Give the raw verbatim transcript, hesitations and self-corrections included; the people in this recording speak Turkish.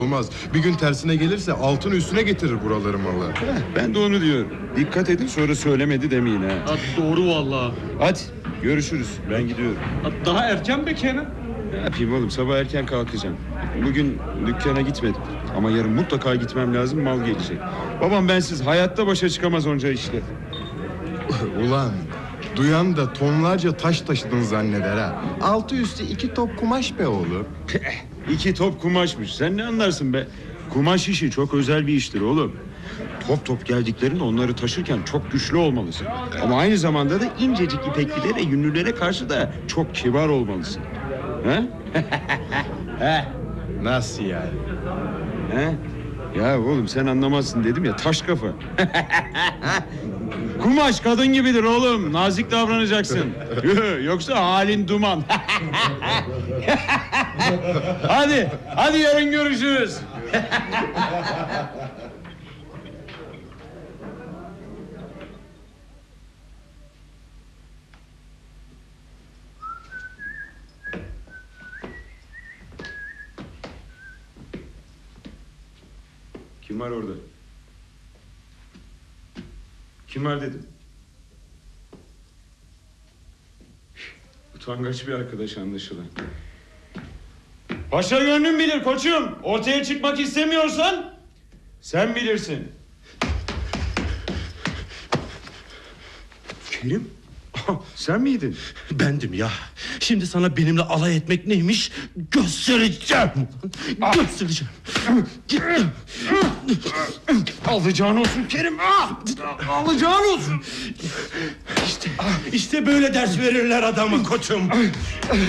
olmaz. Bir gün tersine gelirse altın üstüne getirir buraları malı. Ben de onu diyorum. Dikkat edin, sonra söylemedi demeyin ha. Ha, doğru vallahi. Hadi görüşürüz, ben gidiyorum. Ha, daha erken be Kenan. Ne yapayım oğlum, sabah erken kalkacağım. Bugün dükkana gitmedim. Ama yarın mutlaka gitmem lazım, mal gelecek. Babam bensiz hayatta başa çıkamaz onca işle. Ulan duyan da tonlarca taş taşıdın zanneder ha. Altı üstü iki top kumaş be oğlum. İki top kumaşmış, sen ne anlarsın be? Kumaş işi çok özel bir iştir oğlum. Top top geldiklerinde onları taşırken çok güçlü olmalısın. Ama aynı zamanda da incecik ipeklilere, yünlülere karşı da çok kibar olmalısın. He? He? Nasıl yani? He? Ya oğlum sen anlamazsın dedim ya, taş kafa. Kumaş kadın gibidir oğlum, nazik davranacaksın. Yoksa halin duman. Hadi, hadi yarın görüşürüz. Kim var orada? Kim var dedim. Utangaç bir arkadaş anlaşılan. Paşa gönlün bilir koçum. Ortaya çıkmak istemiyorsan sen bilirsin. Kerim? Sen miydin? Bendim ya. Şimdi sana benimle alay etmek neymiş göstereceğim. Göstereceğim. Alacağın olsun Kerim. Alacağın olsun. İşte, işte böyle ders verirler adamı koçum.